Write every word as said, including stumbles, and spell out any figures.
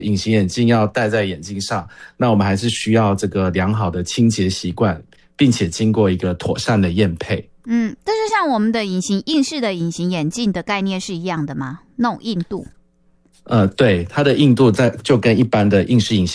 隐形眼镜要戴在眼睛上，那我们还是需要这个良好的清洁习惯，并且经过一个妥善的验配。 嗯，但是像我们的隐形硬式的隐形眼镜的概念是一样的吗？那种硬度？ 呃，对，它的硬度在就跟一般的硬式隐形